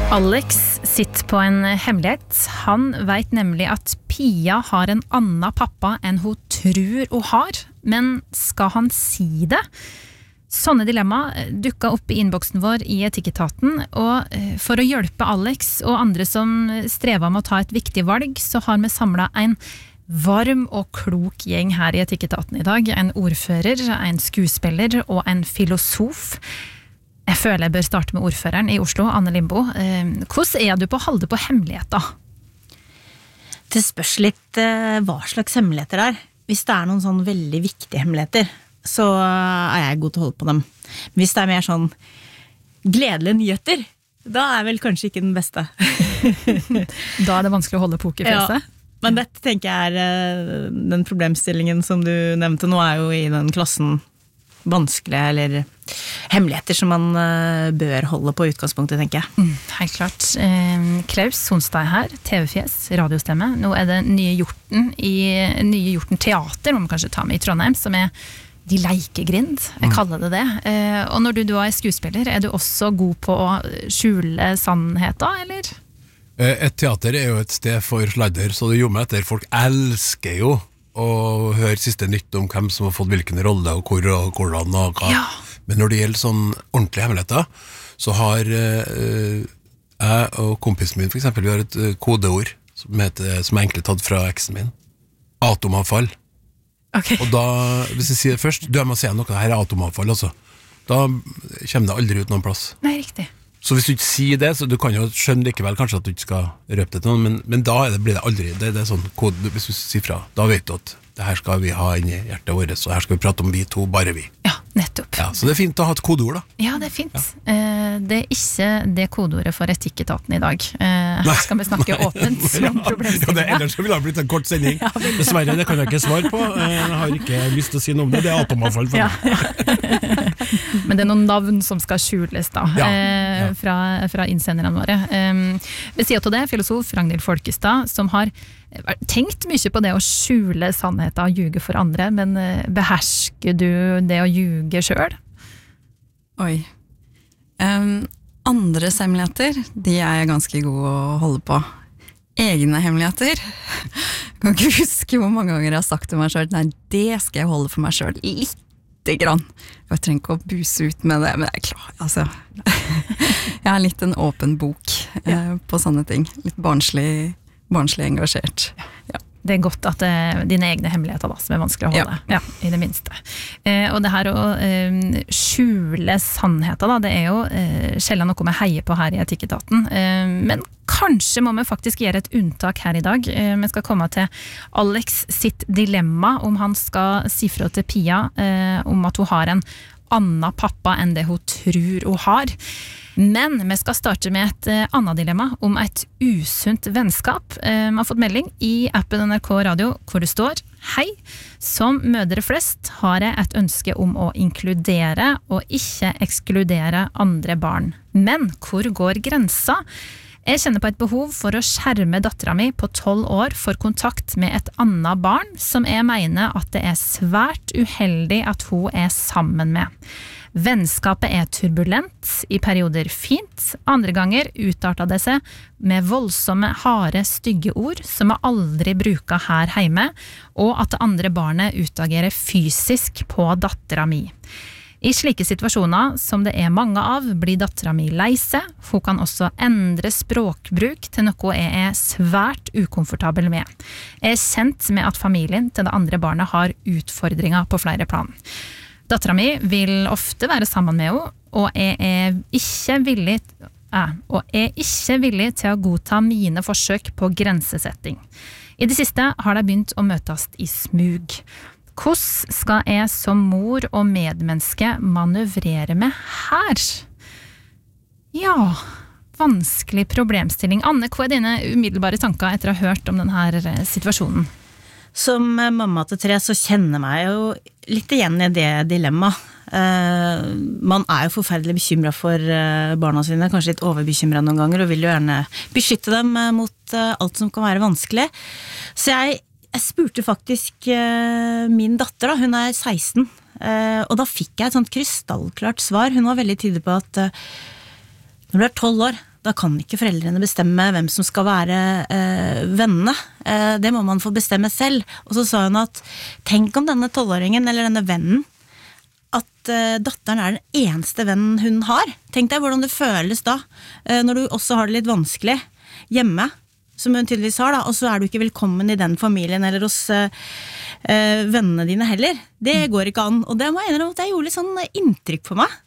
Alex sitter på en hemmelighet. Han vet nemlig at Pia har en annen pappa enn hun tror hun har. Men skal han si det? Sånne dilemma dukket opp i innboksen vår i Etikketaten, og for å hjelpe Alex og andre som strever med å ta et viktig valg, så har vi samlet en varm og klok gjeng her i Etikketaten i dag. En ordfører, en skuespiller og en filosof. Jeg føler jeg bør starte med ordføreren i Oslo, Anne Limbo. Hvordan du på å holde på hemmeligheter? Det spørs litt hva slags hemmeligheter det er. Hvis det er noen sånn veldig viktige hemmeligheter, så er jeg god til å holde på dem. Hvis det er mer sånn gledelige nyheter, da er vel kanskje ikke den beste. Da er det vanskelig å holde pokerfjeset. Ja, men dette tenker jeg er den problemstillingen som du nevnte nå, er jo i den klassen vanskelige eller hemmeligheter som man bør holde på utgangspunktet, tenker jeg. Helt klart. Klaus Sonstad her, TV-fjes, radiostemme. Nå er det Nye Hjorten i Nye Hjorten Teater, må man kanskje ta med i Trondheim, som er De Leikegrind, jeg kaller det det. Og når du er skuespiller, er du også god på å skjule sannheter, eller? Et teater er jo et sted for sladder, så det gjorde meg etter. Folk elsker jo å høre siste nytt om hvem som har fått hvilken rolle og hvor og hvordan og hva. Ja. Men når det gjelder sånn ordentlige hemmeligheter, så har jeg og kompisen min for eksempel, vi har et kodeord som er egentlig tatt fra eksen min. Atomavfall. Okay. Og da, hvis jeg sier det først, du må si noe, her er atomavfall altså. Da kommer det aldri ut noen plass. Nei, riktig. Så hvis du ikke sier det, så du kan jo skjønne likevel kanskje at du ikke skal røpe det til noen, men da blir det aldri, det er sånn kode, hvis du sier fra, da vet du at det her skal vi ha inn i hjertet vårt, så her skal vi prate om vi to, bare vi. Ja, nettopp. Ja, så det er fint å ha et kodeord da. Ja, det er fint. Ja. Det er ikke det kodeordet for Etikketaten i dag. Her skal vi snakke åpent om problemstillingen. Ja, ellers vil det ha blitt en kort sending. Ja, dessverre, det kan jeg ikke svare på. Jeg har ikke lyst til å si noe om det, det er atomavfall for meg. Men det er noen navn som skal skjules da, fra innsenderne våre. Ved siden av det, filosof Ragnhild Folkestad, som har tenkt mye på det å skjule sannheter og ljuge for andre, men behersker du det å ljuge selv? Oi. Andres hemmeligheter, de er jeg ganske god å holde på. Egne hemmeligheter, jeg kan ikke huske hvor mange ganger jeg har sagt til meg selv, nei, det skal jeg holde for meg selv, lite grann. Jeg trenger ikke å buse ut med det, men jeg er klar, altså. Jeg er litt en åpen bok på sånne ting, litt barnslig engasjert. Ja. Det er godt at det er dine egne hemmeligheter da, som er vanskelig å holde. Ja, i det minste. Og det her å skjule sannheter da, det er jo sjelden noe vi heier på her i Etikketaten. Men kanskje må vi faktisk gjøre et unntak her i dag. Vi skal komme til Alex sitt dilemma, om han skal si fra til Pia om at hun har en annen pappa enn det hun tror hun har. Men vi skal starte med et annet dilemma om et usunt vennskap. Vi har fått melding i appen NRK Radio hvor det står: Hei, som mødre flest har jeg et ønske om å inkludere og ikke ekskludere andre barn. Men hvor går grensa? Jeg kjenner på et behov for å skjerme datteren min på 12 år for kontakt med et annet barn som jeg mener at det er svært uheldig at hun er sammen med. Vennskapet er turbulent, i perioder fint, andre ganger utartet det seg med voldsomme, harde, stygge ord som jeg aldri bruker her hjemme, og at det andre barnet utagerer fysisk på datteren min. I slike situasjoner, som det er mange av, blir datteren min lei seg. Hun kan også endre språkbruk til noe jeg er svært ukomfortabel med. Jeg er kjent med at familien til det andre barnet har utfordringer på flere plan. Datteren min vil ofte være sammen med henne, og jeg er ikke villig til å godta mine forsøk på grensesetting. I det siste har de begynt å møtes i smug. Hvordan skal jeg som mor og medmenneske manøvrere med her? Ja, vanskelig problemstilling. Anne, hva er dine umiddelbare tanker etter å ha hørt om denne situasjonen? Som mamma til 3 så kjenner meg jo litt igjen i det dilemmaet. Man er jo forferdelig bekymret for barna sine, kanskje litt overbekymret noen ganger, og vil jo gjerne beskytte dem mot alt som kan være vanskelig. Så jeg spurte faktisk min datter, da, hun er 16, og da fikk jeg et sånt krystallklart svar. Hun var veldig tydelig på at når du er 12 år, Da kan ikke foreldrene bestemme hvem som skal være vennene. Det må man få bestemme selv. Og så sa hun at tenk om denne 12-åringen eller denne vennen, at datteren den eneste vennen hun har. Tenk deg hvordan det føles da, når du også har det litt vanskelig hjemme, som hun tydeligvis har da, og så du ikke velkommen i den familien eller hos vennene dine heller. Det går ikke an, og det må jeg innrømme at det gjorde litt sånn inntrykk på meg.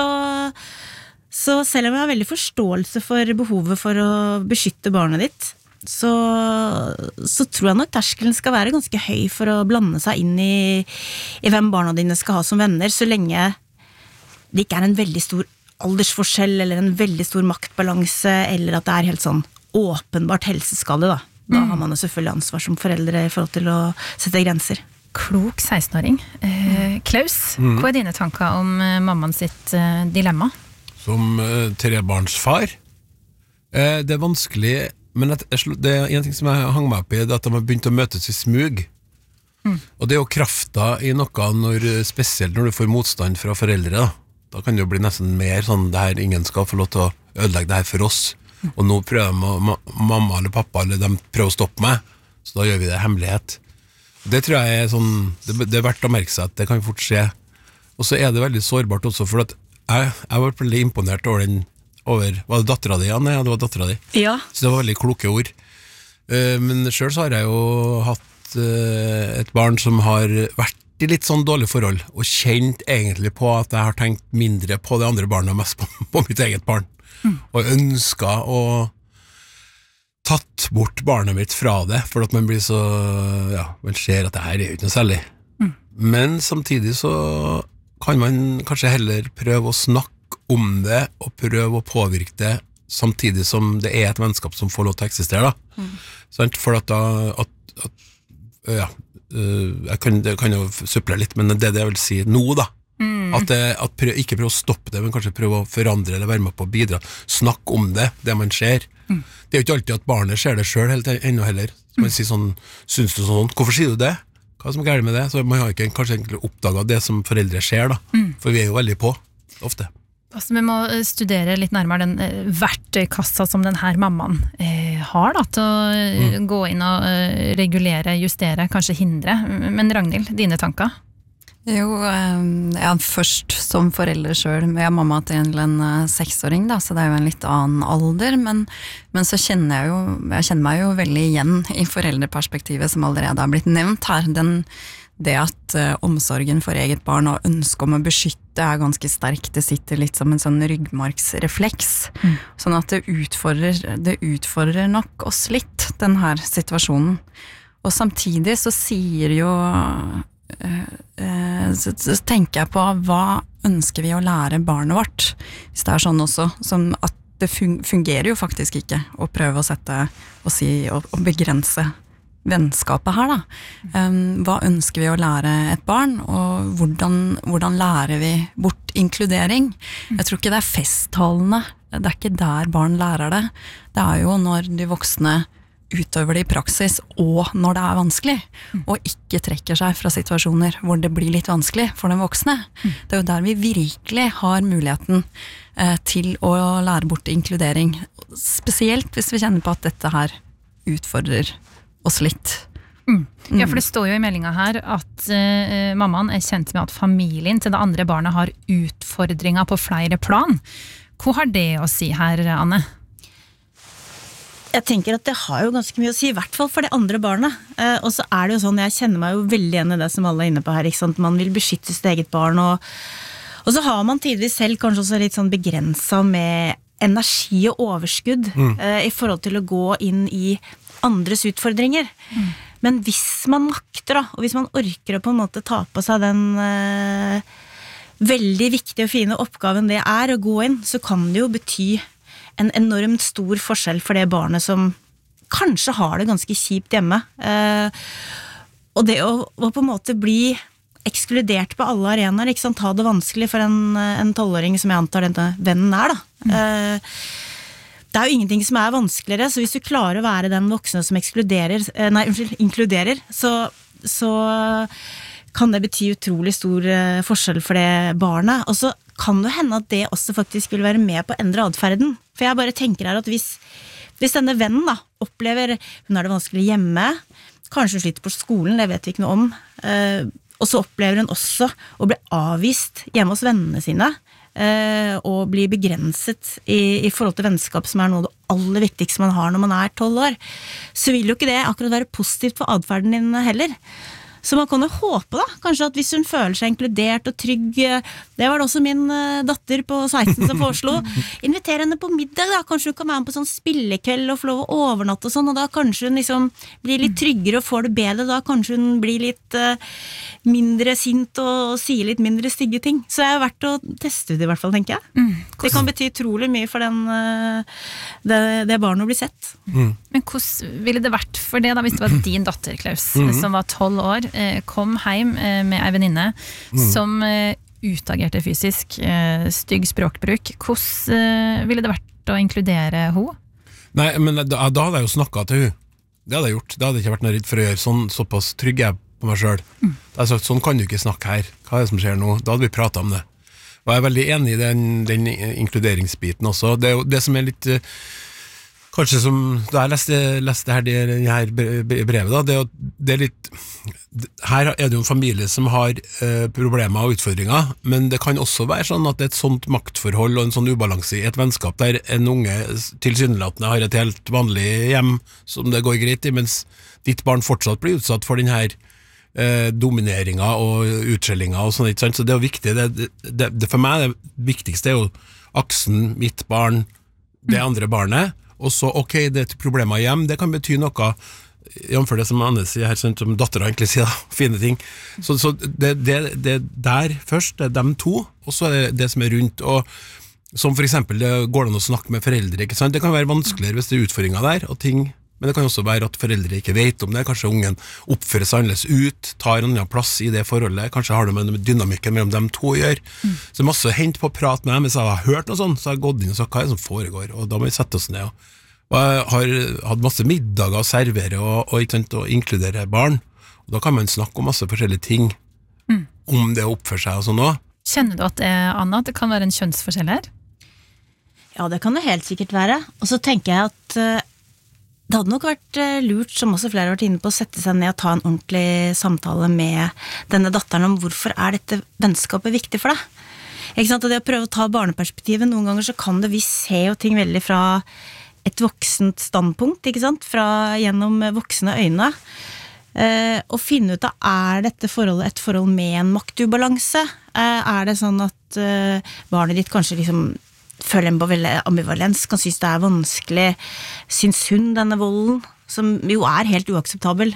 Så selv om jeg har veldig forståelse for behovet for å beskytte barnet ditt, så tror jeg nok terskelen skal være ganske høy for å blande seg inn i hvem barna dine skal ha som venner, så lenge det ikke en veldig stor aldersforskjell eller en veldig stor maktbalanse, eller at det helt sånn åpenbart helseskade da. Da har man jo selvfølgelig ansvar som foreldre i forhold til å sette grenser. Klok 16-åring. Klaus, hva dine tanker om mammaen sitt dilemma? Som trebarnsfar? Det vanskelig, men det en ting som jeg hang meg opp i, det at de har begynt å møtes i smug. Og det jo krafta i noe, spesielt når du får motstand fra foreldre. Da kan det jo bli nesten mer sånn, det her ingen skal få lov til å ødelegge det her for oss. Og nå prøver mamma eller pappa eller de prøver å stoppe meg, så da gjør vi det i hemmelighet. Det tror jeg sånn, det verdt å merke seg at det kan fort skje. Og så det veldig sårbart også, for at jeg var veldig imponert over var det datteren din, Janne? Ja, det var datteren din. Ja. Så det var veldig kloke ord. Men selv så har jeg jo hatt et barn som har vært i litt sånn dårlig forhold, og kjent egentlig på at jeg har tenkt mindre på det andre barnet, mest på mitt eget barn. Og ønsket å tatt bort barnet mitt fra det, for at man blir så, man ser at det her jo ikke noe særlig. Men samtidig så kan man kanskje heller prøve å snakke om det, og prøve å påvirke det, samtidig som det et vennskap som får lov til å eksistere da. For at jeg kan jo supple litt, men det jeg vil si nå da, ikke prøve å stoppe det, men kanskje prøve å forandre det, være med på å bidra, snakke om det man ser. Det jo ikke alltid at barnet ser det selv ennå heller. Så man sier sånn, synes du sånn, hvorfor sier du det? Hva som gærent med det? Så man har ikke kanskje egentlig oppdaget det som foreldre ser da, for vi jo veldig på, ofte. Altså, vi må studere litt nærmere den verktøykassa som denne mammaen har da, til å gå inn og regulere, justere, kanskje hindre. Men Ragnhild, dine tanker? Jo, først som forelder selv, jeg mamma til en 6-åring da, så det jo en litt annen alder, men så kjenner jeg kjenner meg jo veldig igjen i foreldreperspektivet som allerede har blitt nevnt her. Det at omsorgen for eget barn og ønsket om å beskytte ganske sterkt, det sitter litt som en sånn ryggmargsrefleks, sånn at det utfordrer nok oss litt, den her situasjonen. Og samtidig så sier jo så tenker jeg på hva ønsker vi å lære barnet vårt, hvis det sånn også, som at det fungerer jo faktisk ikke å prøve å sette og begrense vennskapet her da. Hva ønsker vi å lære et barn, og hvordan lærer vi bort inkludering? Jeg tror ikke det festtalene, det ikke der barn lærer det. Det jo når de voksne utøver det i praksis, og når det vanskelig, og ikke trekker seg fra situasjoner hvor det blir litt vanskelig for den voksne. Det jo der vi virkelig har muligheten til å lære bort inkludering, spesielt hvis vi kjenner på at dette her utfordrer oss litt. Ja, for det står jo i meldingen her at mammaen kjent med at familien til det andre barnet har utfordringer på flere plan. Hva har det å si her, Anne? Jeg tenker at det har jo ganske mye å si, i hvert fall for det andre barnet. Og så det jo sånn, jeg kjenner meg jo veldig igjen i det som alle inne på her, ikke sant? Man vil beskytte sitt eget barn, og så har man tidligvis selv kanskje også litt sånn begrenset med energi og overskudd i forhold til å gå inn i andres utfordringer. Men hvis man makter da, og hvis man orker å på en måte ta på seg den veldig viktige og fine oppgaven det å gå inn, så kan det jo bety en enormt stor forskjell for det barnet som kanskje har det ganske kjipt hjemme. Og det å på en måte bli ekskludert på alle arenaer, ikke sant, ha det vanskelig for en 12-åring som jeg antar denne vennen da. Det jo ingenting som vanskeligere, så hvis du klarer å være den voksne som inkluderer, så kan det bety utrolig stor forskjell for det barnet. Og så kan det hende at det også faktisk vil være med på å endre adferden. For jeg bare tenker her at hvis denne vennen da, opplever, hun har det vanskelig hjemme, kanskje hun sliter på skolen, det vet vi ikke noe om, og så opplever hun også å bli avvist hjemme hos vennene sine, og bli begrenset i forhold til vennskap, som er noe av det aller viktigste man har når man er 12 år, så vil jo ikke det akkurat være positivt for adferden din heller. Så man kan jo håpe da, kanskje at hvis hun føler seg inkludert og trygg, det var det også min datter på 16 som foreslo, inviter henne på middag da, kanskje hun kan være med på sånn spillekveld og få lov å overnatte og sånn, og da kanskje hun liksom blir litt tryggere og får det bedre, da kanskje hun blir litt mindre sint og sier litt mindre stygge ting. Så det er jo verdt å teste ut i hvert fall, tenker jeg. Det kan bety utrolig mye for det barnet å bli sett. Men hvordan ville det vært for det da, hvis det var din datter, Klaus, som var 12 år, kom hjem med ei venninne som utagerte fysisk, stygg språkbruk. Hvordan ville det vært å inkludere henne? Nei, men da hadde jeg jo snakket til henne. Det hadde jeg gjort. Da hadde jeg ikke vært noe redd for å gjøre sånn, såpass trygg jeg på meg selv. Da hadde jeg sagt, sånn kan du ikke snakke her. Hva er det som skjer nå? Da hadde vi pratet om det. Og jeg er veldig enig i den inkluderingsbiten også. Det er jo det som er litt kanskje som da jeg leste her det her brevet da, det er litt her er det jo en familie som har problemer og utfordringer, men det kan også være sånn at det er et sånt maktforhold og en sånn ubalanse i et vennskap der en unge tilsynelatende har et helt vanlig hjem som det går greit i, mens ditt barn fortsatt blir utsatt for den her domineringa og utskjellinga og sånn, ikke sant? Så det er jo viktig, det for meg det viktigste er jo aksen, mitt barn, det andre barnet. Og så, ok, det er problemer hjem, det kan bety noe, jf. Det som Anne sier her, som datteren egentlig sier, fine ting. Så det der først, det er dem to, og så er det som er rundt, og som for eksempel, det går det an å snakke med foreldre, ikke sant? Det kan være vanskeligere hvis det er utfordringer der, og ting, men det kan også være at foreldre ikke vet om det, kanskje ungen oppfører seg annerledes ut, tar en annen plass i det forholdet, kanskje har det med dynamikken mellom dem to å gjøre. Så masse å hente på å prate med dem, hvis jeg har hørt noe sånt, så har jeg gått inn og sagt hva er det som foregår, og da må vi sette oss ned. Og jeg har hatt masse middager å servere og inkludere barn, og da kan man snakke om masse forskjellige ting, om det oppfører seg og sånn også. Kjenner du at Anna, at det kan være en kjønnsforskjell her? Ja, det kan det helt sikkert være. Og så tenker jeg at det hadde nok vært lurt, som også flere har vært inne på, å sette seg ned og ta en ordentlig samtale med denne datteren om hvorfor er dette vennskapet viktig for deg. Ikke sant? Og det å prøve å ta barneperspektivet, noen ganger så kan det vi se jo ting veldig fra et voksent standpunkt, ikke sant? Gjennom voksne øyne. Og finne ut av, er dette forholdet et forhold med en maktubalanse? Er det sånn at barnet ditt kanskje liksom føler en veldig ambivalens, kan synes det er vanskelig, synes hun denne volden, som jo er helt uakseptabel,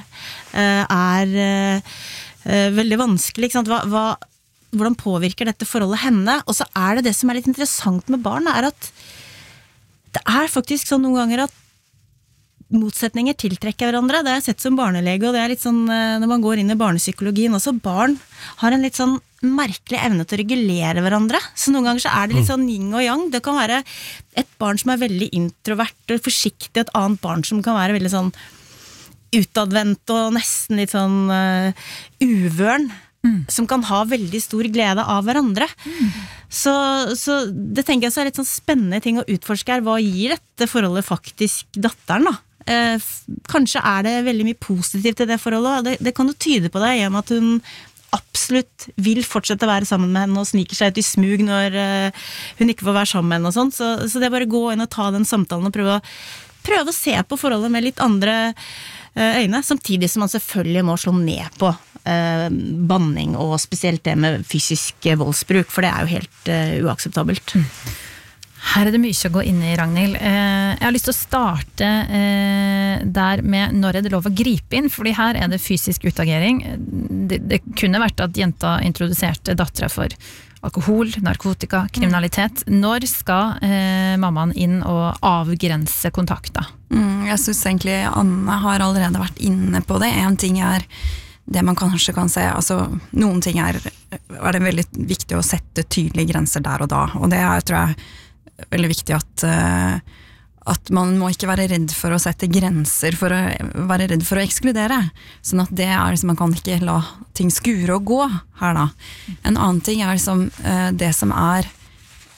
veldig vanskelig, ikke sant? Hvordan påvirker dette forholdet henne? Og så er det som er litt interessant med barn, er at det er faktisk sånn noen ganger at motsetninger tiltrekker hverandre. Det har jeg sett som barnelege, og det er litt sånn når man går inn i barnepsykologien også, barn har en litt sånn merkelig evne til å regulere hverandre. Så noen ganger så er det litt sånn yin og yang. Det kan være et barn som er veldig introvert og forsiktig, et annet barn som kan være veldig sånn utadvendt og nesten litt sånn uvørn, som kan ha veldig stor glede av hverandre. Så det tenker jeg så er litt sånn spennende ting å utforske her. Hva gir dette forholdet faktisk datteren da? Kanskje er det veldig mye positivt i det forholdet. Det kan jo tyde på det igjen at hun absolutt vil fortsette å være sammen med henne og sniker seg ut i smug når hun ikke får være sammen med henne og sånn. Så det er bare å gå inn og ta den samtalen og prøve å se på forholdet med litt andre øyne, samtidig som man selvfølgelig må slå ned på banning og spesielt det med fysisk voldsbruk, for det er jo helt uakseptabelt. Her er det mye å gå inn i, Ragnhild. Jeg har lyst til å starte der med når er det lov å gripe inn, fordi her er det fysisk utagering. Det kunne vært at jenta introduserte datteren for alkohol, narkotika, kriminalitet. Når skal mammaen inn og avgrense kontakter? Jeg synes egentlig Anne har allerede vært inne på det. En ting er det man kanskje kan se, altså noen ting er det veldig viktig å sette tydelige grenser der og da, og det er, tror jeg, veldig viktig at man må ikke være redd for å sette grenser, for å være redd for å ekskludere, sånn at det er liksom, man kan ikke la ting skure og gå her da. En annen ting er liksom det som er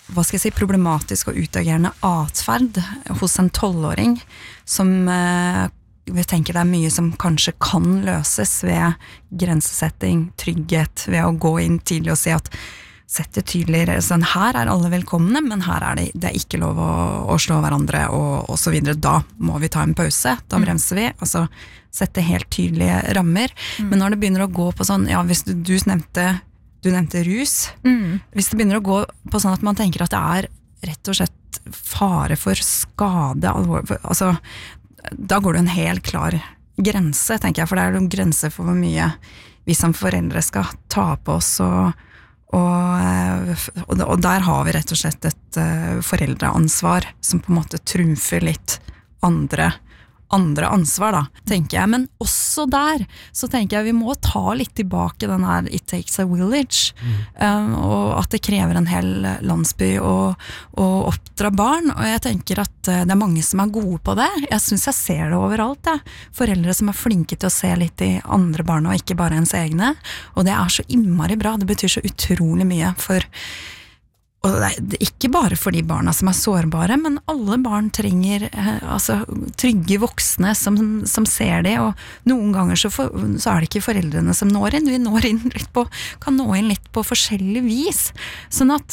hva skal jeg si, problematisk og utagerende atferd hos en 12-åring, som vi tenker det mye som kanskje kan løses ved grensesetting, trygghet, ved å gå inn tidlig og si at sette tydeligere, sånn her alle velkomne, men her det ikke lov å slå hverandre og så videre. Da må vi ta en pause, da bremser vi, altså sette helt tydelige rammer. Men når det begynner å gå på sånn, ja, hvis du nevnte rus, hvis det begynner å gå på sånn at man tenker at det rett og slett fare for skade, altså, da går det en helt klar grense, tenker jeg, for det en grense for hvor mye vi som foreldre skal ta på oss, og der har vi rett og slett et foreldreansvar som på en måte trumfer litt andre ansvar da, tenker jeg, men også der så tenker jeg vi må ta litt tilbake den her It Takes a Village, og at det krever en hel landsby å oppdra barn, og jeg tenker at det mange som gode på det. Jeg synes jeg ser det overalt, foreldre som flinke til å se litt i andre barn og ikke bare ens egne, og det så innmari bra, det betyr så utrolig mye og det ikke bare for de barna som sårbare, men alle barn trenger altså, trygge voksne som ser det, og noen ganger så det ikke foreldrene som når inn, vi kan nå inn litt på forskjellig vis, sånn at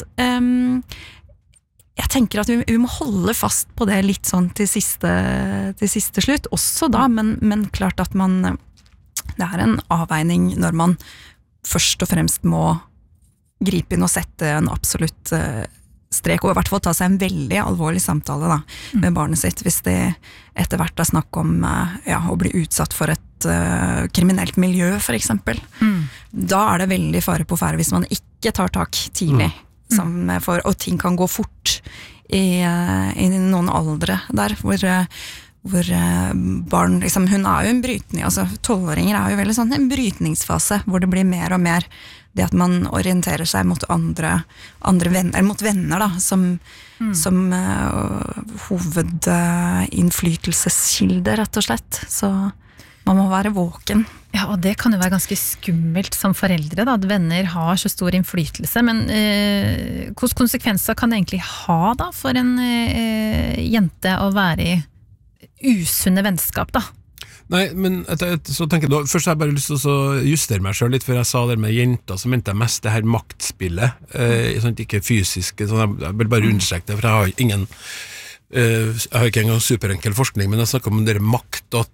jeg tenker at vi må holde fast på det litt sånn til siste slutt, også da, men klart at det en avveining når man først og fremst må gripe inn og sette en absolutt strek, og i hvert fall ta seg en veldig alvorlig samtale da, med barnet sitt, hvis det etter hvert snakk om å bli utsatt for et kriminelt miljø, for eksempel. Da det veldig fare på ferde hvis man ikke tar tak tidlig, og ting kan gå fort i noen aldre der, hvor barn, liksom, hun jo en brytning, altså 12-åringer jo veldig sånn en brytningsfase, hvor det blir mer og mer det at man orienterer seg mot andre venner, mot venner da, som hovedinnflytelseskilde, rett og slett. Så man må være våken. Ja, og det kan jo være ganske skummelt som foreldre, da, at venner har så stor innflytelse, men hvilke konsekvenser kan det egentlig ha da, for en jente å være i usunne vennskap da? Nei, men så tenker jeg da, først har jeg bare lyst til å justere meg selv litt, for jeg sa det med jenter, så mente jeg mest det her maktspillet, sånn, ikke fysiske, sånn, jeg vil bare understreke det, for jeg har ikke engang superenkel forskning, men jeg snakker om det makt, at